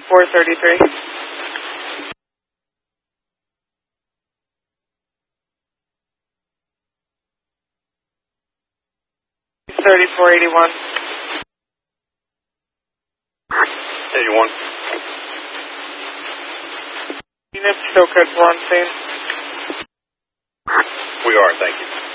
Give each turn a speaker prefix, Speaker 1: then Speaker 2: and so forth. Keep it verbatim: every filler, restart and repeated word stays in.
Speaker 1: four thirty-three. thirty-four eighty-one.
Speaker 2: eighty-one.
Speaker 1: Unit still good for on scene.
Speaker 2: We are, thank you.